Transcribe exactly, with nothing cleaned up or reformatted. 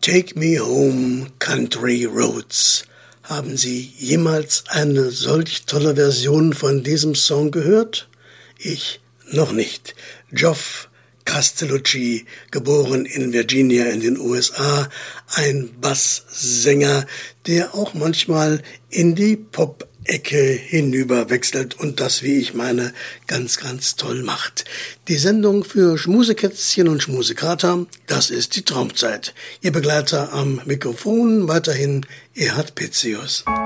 Take Me Home, Country Roads. Haben Sie jemals eine solch tolle Version von diesem Song gehört? Ich noch nicht. Geoff Castellucci, geboren in Virginia in den U S A, ein Basssänger, der auch manchmal in die Pop-Ecke hinüber wechselt und das, wie ich meine, ganz, ganz toll macht. Die Sendung für Schmusekätzchen und Schmusekater, das ist die Traumzeit. Ihr Begleiter am Mikrofon weiterhin Erhard Petzius.